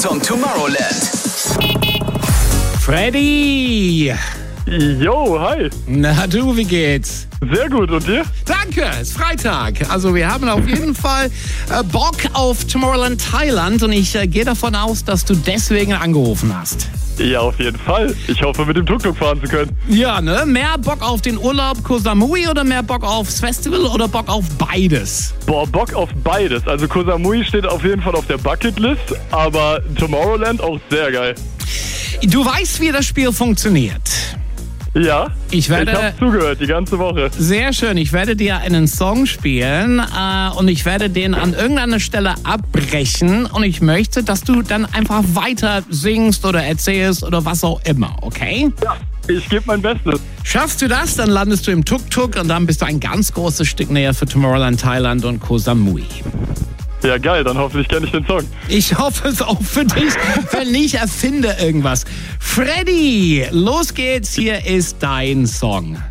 zum Tomorrowland. Freddy! Jo, hi. Na du, wie geht's? Sehr gut, und dir? Danke, es ist Freitag. Also wir haben auf jeden Fall Bock auf Tomorrowland Thailand und ich gehe davon aus, dass du deswegen angerufen hast. Ja, auf jeden Fall. Ich hoffe, mit dem Tuk-Tuk fahren zu können. Ja, ne? Mehr Bock auf den Urlaub Koh Samui oder mehr Bock aufs Festival oder Bock auf beides? Boah, Bock auf beides. Also Koh Samui steht auf jeden Fall auf der Bucketlist, aber Tomorrowland auch sehr geil. Du weißt, wie das Spiel funktioniert. Ja, Ich habe zugehört die ganze Woche. Sehr schön. Ich werde dir einen Song spielen und ich werde den an irgendeiner Stelle abbrechen und ich möchte, dass du dann einfach weiter singst oder erzählst oder was auch immer, okay? Ja, ich gebe mein Bestes. Schaffst du das, dann landest du im Tuk-Tuk und dann bist du ein ganz großes Stück näher für Tomorrowland Thailand und Koh Samui. Ja, geil, dann hoffentlich kenne ich den Song. Ich hoffe es auch für dich. Wenn nicht, erfinde irgendwas. Freddy, los geht's. Hier ist dein Song.